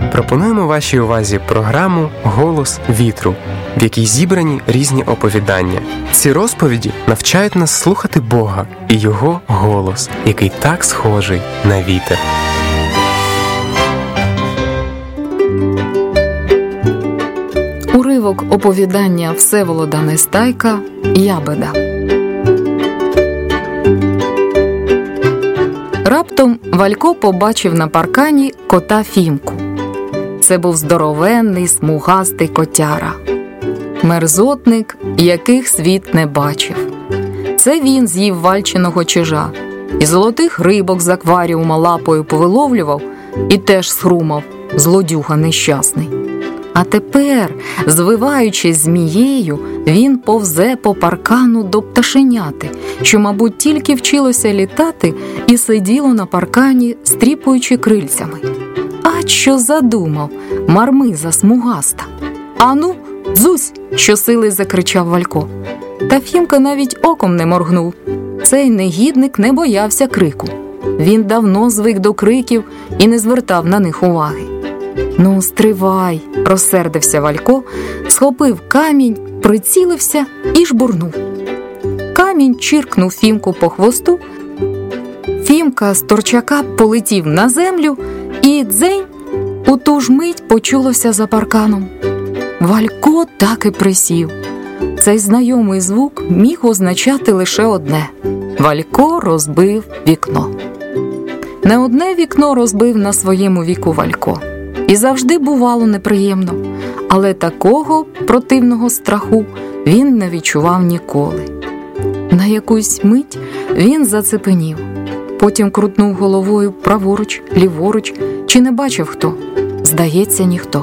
Пропонуємо вашій увазі програму «Голос вітру», в якій зібрані різні оповідання. Ці розповіді навчають нас слухати Бога і Його голос, який так схожий на вітер. Уривок оповідання Всеволода Нестайка «Ябеда». Раптом Валько побачив на паркані кота Фімку. Це був здоровенний, смугастий котяра. Мерзотник, яких світ не бачив. Це він з'їв Вальчиного чижа. І золотих рибок з акваріума лапою повиловлював і теж схрумав, злодюга нещасний. А тепер, звиваючись змією, він повзе по паркану до пташеняти, що, мабуть, тільки вчилося літати і сиділо на паркані, стріпуючи крильцями. А що задумав, мармиза смугаста? «Ану, дзусь!» – щосили закричав Валько. Та Фімка навіть оком не моргнув. Цей негідник не боявся крику. Він давно звик до криків і не звертав на них уваги. «Ну, стривай!» – розсердився Валько, схопив камінь, прицілився і жбурнув. Камінь чиркнув Фімку по хвосту. Фімка з торчака полетів на землю і дзень! У ту ж мить почулося за парканом. Валько так і присів. Цей знайомий звук міг означати лише одне – Валько розбив вікно. Не одне вікно розбив на своєму віку Валько. І завжди бувало неприємно, але такого противного страху він не відчував ніколи. На якусь мить він зацепенів, потім крутнув головою праворуч, ліворуч, чи не бачив хто? Здається, ніхто.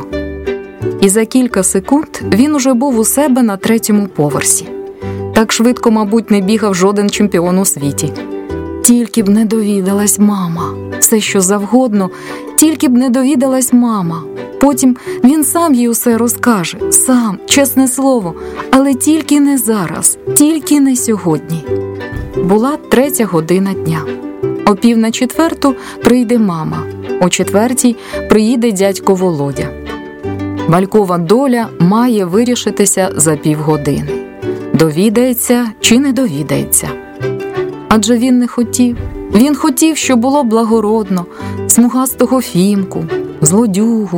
І за кілька секунд він уже був у себе на 3-му поверсі. Так швидко, мабуть, не бігав жоден чемпіон у світі. Тільки б не довідалась мама. Все, що завгодно, тільки б не довідалась мама. Потім він сам їй усе розкаже, сам, чесне слово, але тільки не зараз, тільки не сьогодні. Була 3 година дня. О 3:45 прийде мама, о 4 приїде дядько Володя. Валькова доля має вирішитися за півгодини. Довідається чи не довідається. Адже він не хотів. Він хотів, щоб було благородно, смугастого Фімку, злодюгу.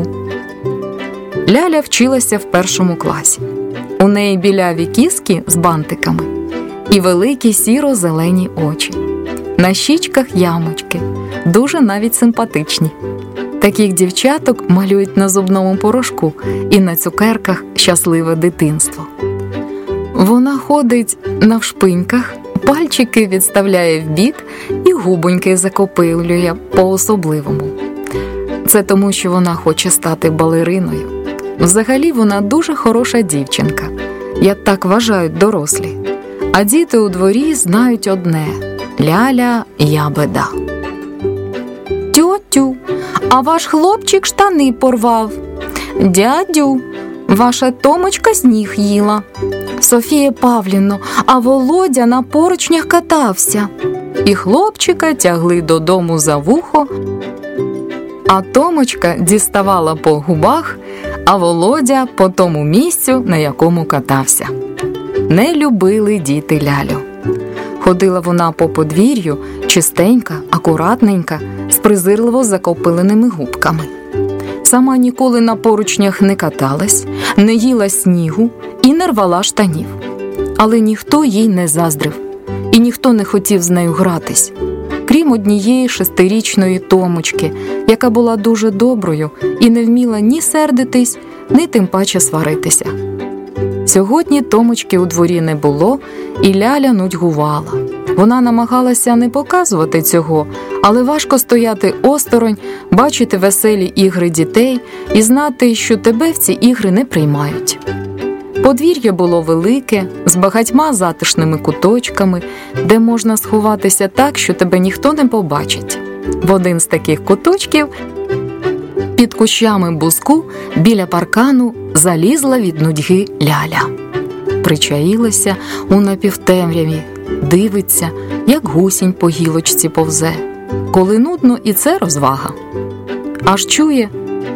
Ляля вчилася в 1 класі. У неї біляві кіски з бантиками і великі сіро-зелені очі. На щічках ямочки, дуже навіть симпатичні. Таких дівчаток малюють на зубному порошку і на цукерках щасливе дитинство. Вона ходить навшпиньках, пальчики відставляє вбік і губоньки закопилює по-особливому. Це тому, що вона хоче стати балериною. Взагалі вона дуже хороша дівчинка. Як так вважають дорослі. А діти у дворі знають одне – Ляля Ябеда. Тьотю, а ваш хлопчик штани порвав. Дядю, ваша Томочка сніг їла. Софія Павлівно, а Володя на поручнях катався. І хлопчика тягли додому за вухо, а Томочка діставала по губах, а Володя по тому місцю, на якому катався. Не любили діти Лялю. Ходила вона по подвір'ю, чистенька, акуратненька, з презирливо закопиленими губками. Сама ніколи на поручнях не каталась, не їла снігу і не рвала штанів. Але ніхто їй не заздрив, і ніхто не хотів з нею гратись. Крім однієї 6-річної Томочки, яка була дуже доброю і не вміла ні сердитись, ні тим паче сваритися. Сьогодні Томочки у дворі не було, і Ляля нудьгувала. Вона намагалася не показувати цього, але важко стояти осторонь, бачити веселі ігри дітей і знати, що тебе в ці ігри не приймають. Подвір'я було велике, з багатьма затишними куточками, де можна сховатися так, що тебе ніхто не побачить. В один з таких куточків під кущами бузку біля паркану залізла від нудьги Ляля. Причаїлася у напівтемряві, дивиться, як гусінь по гілочці повзе. Коли нудно, і це розвага. Аж чує,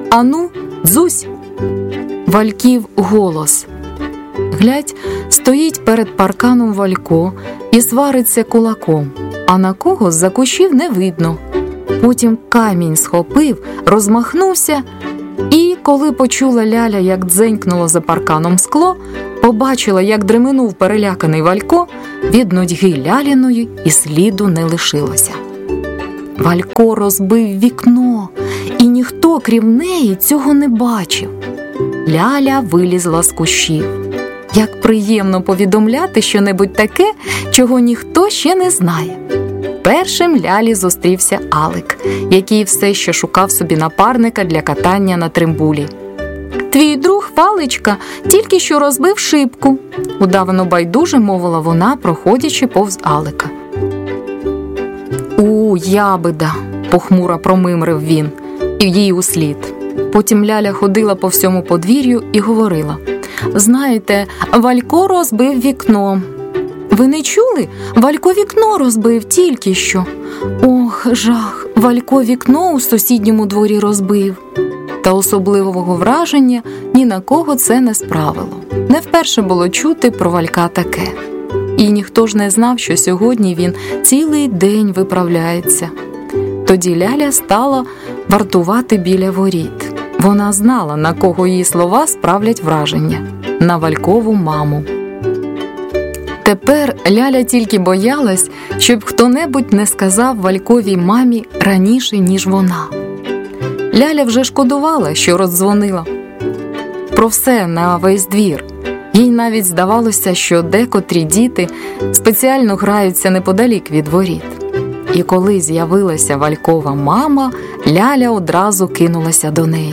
Ану, дзусь!» Вальків голос. Глядь, стоїть перед парканом Валько і свариться кулаком, а на кого з-за кущів не видно. Потім камінь схопив, розмахнувся, і коли почула Ляля, як дзенькнуло за парканом скло, побачила, як дременув переляканий Валько, від нудьги Ляліної і сліду не лишилося. Валько розбив вікно, і ніхто, крім неї, цього не бачив. Ляля вилізла з кущів. Як приємно повідомляти щонебудь таке, чого ніхто ще не знає. Першим Лялі зустрівся Алик, який все ще шукав собі напарника для катання на трембулі. «Твій друг Валечка тільки що розбив шибку», – удавано байдуже мовила вона, проходячи повз Алика. «У, ябеда!» – похмуро промимрив він, і їй услід. Потім Ляля ходила по всьому подвір'ю і говорила: «Знаєте, Валько розбив вікно». «Ви не чули? Валько вікно розбив тільки що». «Ох, жах, Валько вікно у сусідньому дворі розбив». Та особливого враження ні на кого це не справило. Не вперше було чути про Валька таке. І ніхто ж не знав, що сьогодні він цілий день виправляється. Тоді Ляля стала вартувати біля воріт. Вона знала, на кого її слова справлять враження – на Валькову маму. Тепер Ляля тільки боялась, щоб хто-небудь не сказав Вальковій мамі раніше, ніж вона. Ляля вже шкодувала, що роздзвонила про все на весь двір. Їй навіть здавалося, що декотрі діти спеціально граються неподалік від воріт. І коли з'явилася Валькова мама, Ляля одразу кинулася до неї.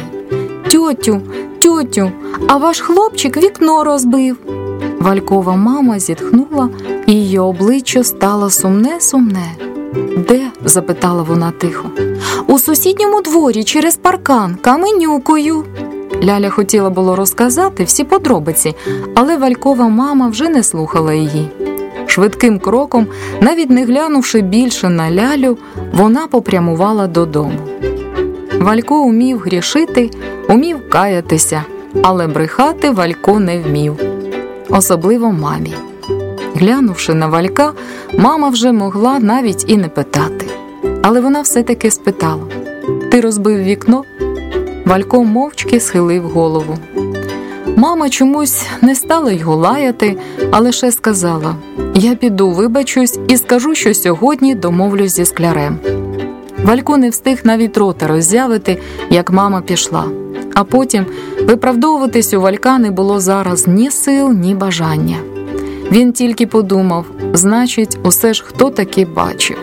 Тьотю, а ваш хлопчик вікно розбив». Валькова мама зітхнула, і її обличчя стало сумне. «Де?» – запитала вона тихо. «У сусідньому дворі через паркан, каменюкою». Ляля хотіла було розказати всі подробиці, але Валькова мама вже не слухала її. Швидким кроком, навіть не глянувши більше на Лялю, вона попрямувала додому. Валько умів грішити, умів каятися, але брехати Валько не вмів. Особливо мамі. Глянувши на Валька, мама вже могла навіть і не питати. Але вона все-таки спитала: «Ти розбив вікно?» Валько мовчки схилив голову. Мама чомусь не стала його лаяти, а лише сказала: «Я піду, вибачусь і скажу, що сьогодні домовлюсь зі склярем». Валько не встиг навіть рота роззявити, як мама пішла. А потім виправдовуватись у Валька не було зараз ні сил, ні бажання. Він тільки подумав: значить, усе ж хто таки бачив.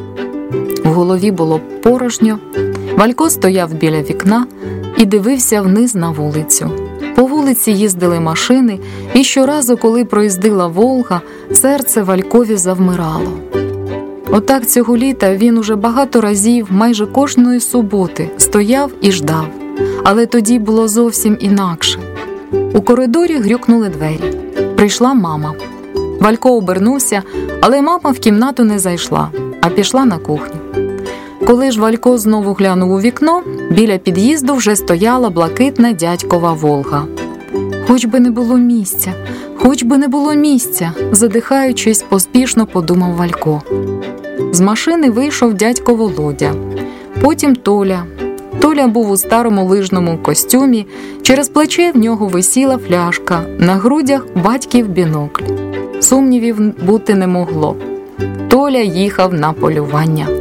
В голові було порожньо. Валько стояв біля вікна і дивився вниз на вулицю. По вулиці їздили машини, і щоразу, коли проїздила Волга, серце Валькові завмирало. Отак цього літа він уже багато разів, майже кожної суботи, стояв і ждав. Але тоді було зовсім інакше. У коридорі грюкнули двері. Прийшла мама. Валько обернувся, але мама в кімнату не зайшла, а пішла на кухню. Коли ж Валько знову глянув у вікно, біля під'їзду вже стояла блакитна дядькова Волга. Хоч би не було місця, задихаючись, поспішно подумав Валько. З машини вийшов дядько Володя, потім Толя. Толя був у старому лижному костюмі, через плече в нього висіла фляжка, на грудях батьків бінокль. Сумнівів бути не могло. Толя їхав на полювання.